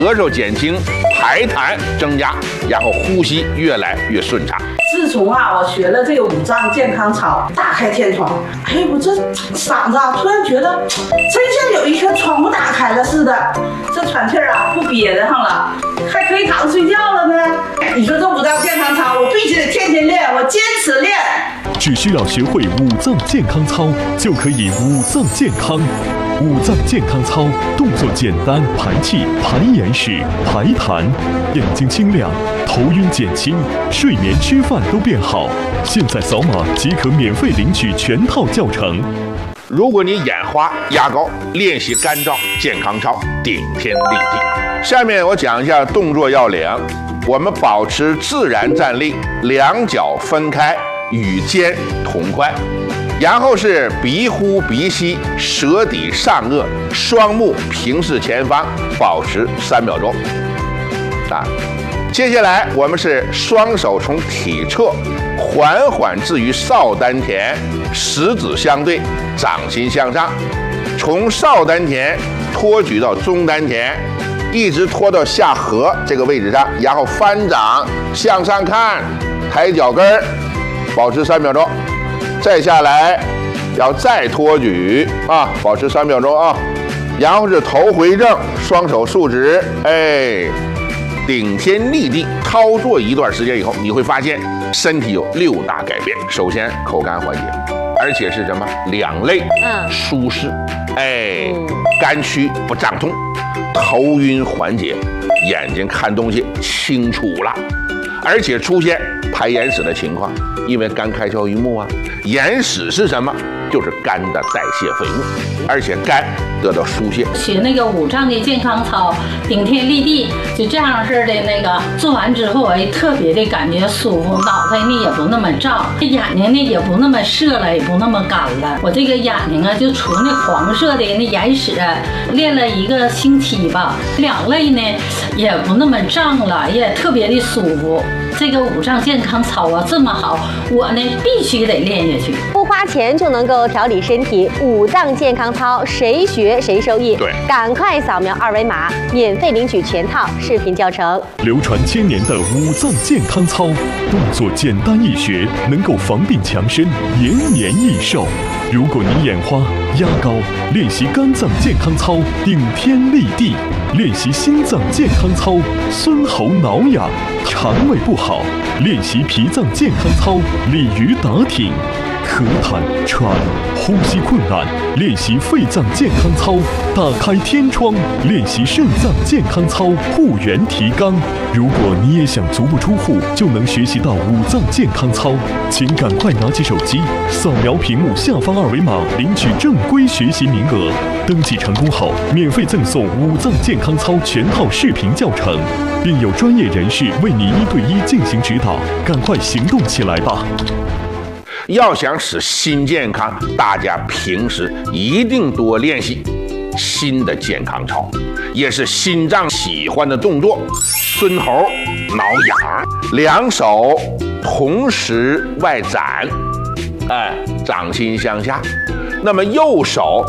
咳嗽减轻，排痰增加，然后呼吸越来越顺畅。 自从我学了这个五脏健康操，打开天窗，我这嗓子突然觉得真像有一颗窗户打开了似的，这喘气不憋得上了，还可以躺着睡觉了呢。你说这五脏健康操，我必须得天天练，我坚持练。 只需要学会五脏健康操，就可以五脏健康。五脏健康操动作简单，排气、排眼屎、排痰，眼睛清亮，头晕减轻，睡眠吃饭都变好。现在扫码即可免费领取全套教程。 如果你眼花、牙膏，练习干燥健康操，顶天立地。下面我讲一下动作要领。我们保持自然站立，两脚分开，与肩同宽。然后是鼻呼鼻吸，舌抵上颚，双目平视前方，保持3秒钟。接下来我们是双手从体侧缓缓置于少丹田，食指相对，掌心向上，从少丹田托举到中丹田，一直拖到下颌这个位置上，然后翻掌向上看，抬脚跟儿，保持3秒钟。再下来，要再托举保持3秒钟然后是头回正，双手竖直，顶天立地。操作一段时间以后，你会发现身体有6大改变。首先，口干缓解，而且是什么？两肋舒适，肝区不胀痛，头晕缓解，眼睛看东西清楚了，而且出现排眼屎的情况，因为肝开窍于目眼屎是什么？就是肝的代谢废物，而且肝得到疏泄。 学那个五脏的健康操，顶天立地，就这样式的那个做完之后，特别的感觉舒服，脑袋呢也不那么胀，眼睛呢也不那么涩了，也不那么干了。我这个眼睛就除那黄色的那眼屎，练了1个星期吧，两肋呢也不那么胀了，也特别的舒服。这个五脏健康操这么好，我呢必须得练下去。 不花钱就能够调理身体，五脏健康操谁学谁受益。 对， 赶快扫描2维码，免费领取全套视频教程。 流传1000年的五脏健康操，动作简单易学，能够防病强身，延年益寿。如果你眼花、压高，练习肝脏健康操，顶天立地；练习心脏健康操，孙喉挠痒；肠胃不好，练习脾脏健康操，鲤鱼打挺；咳痰、喘、呼吸困难，练习肺脏健康操；打开天窗，练习肾脏健康操，护元提肛。如果你也想足不出户就能学习到五脏健康操，请赶快拿起手机，扫描屏幕下方2维码，领取正规学习名额。登记成功后，免费赠送五脏健康操全套视频教程，并有专业人士为你1对1进行指导。赶快行动起来吧！ 要想使心健康，大家平时一定多练习心的健康操，也是心脏喜欢的动作。孙喉挠痒，两手同时外展，掌心向下。那么右手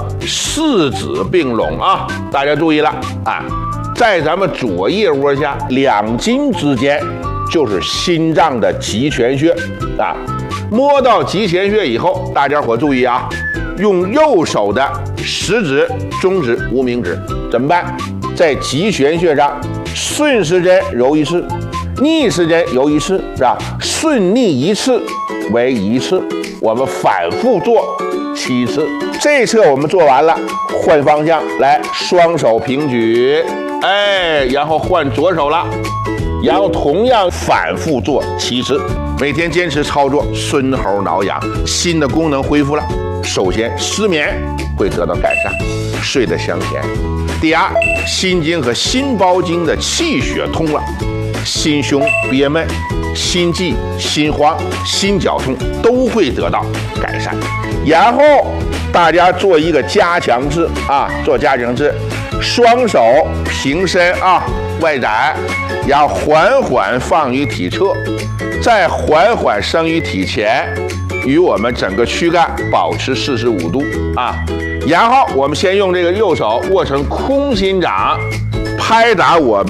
4指并拢大家注意了在咱们左腋窝下2筋之间就是心脏的极泉穴摸到极泉穴以后，大家伙注意用右手的食指、中指、无名指怎么办？在极泉穴上顺时针揉1次，逆时针揉1次，是吧？顺逆1次为1次，我们反复做7次。这一侧我们做完了，换方向来，双手平举，然后换左手了，然后同样反复做7次。每天坚持操作，孙喉挠痒，心的功能恢复了。首先，失眠会得到改善，睡得香甜。第二，心经和心包经的气血通了，心胸憋闷、心悸、心慌、心绞痛都会得到改善。然后大家做一个加强式做加强式，双手平伸外展，然后缓缓放于体侧，再缓缓升于体前，与我们整个躯干保持45度然后我们先用这个右手握成空心掌，拍打我们